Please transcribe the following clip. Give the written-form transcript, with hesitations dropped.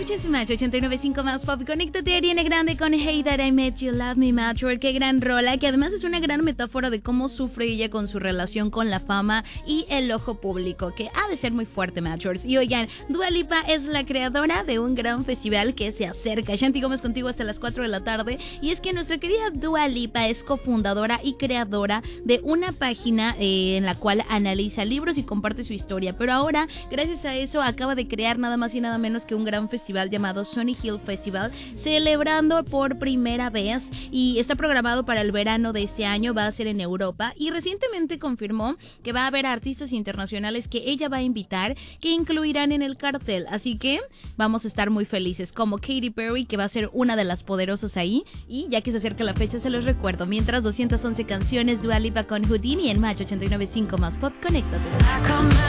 Escuchas Match 89.5 más pop. Conéctate a Ariana Grande con Hey That I Met You, Love Me Matchwork. Qué gran rola, que además es una gran metáfora de cómo sufre ella con su relación con la fama y el ojo público, que ha de ser muy fuerte, Matchworks. Y oigan, Dua Lipa es la creadora de un gran festival que se acerca. Shanti Gómez contigo hasta las 4 de la tarde. Y es que nuestra querida Dua Lipa es cofundadora y creadora de una página en la cual analiza libros y comparte su historia. Pero ahora, gracias a eso, acaba de crear nada más y nada menos que un gran festival llamado Sunny Hill Festival, celebrando por primera vez, y está programado para el verano de este año. Va a ser en Europa y recientemente confirmó que va a haber artistas internacionales que ella va a invitar, que incluirán en el cartel, así que vamos a estar muy felices, como Katy Perry, que va a ser una de las poderosas ahí. Y ya que se acerca la fecha, se los recuerdo, mientras 211 canciones, Dua Lipa con Houdini en Match 89.5 más pop. Conéctate.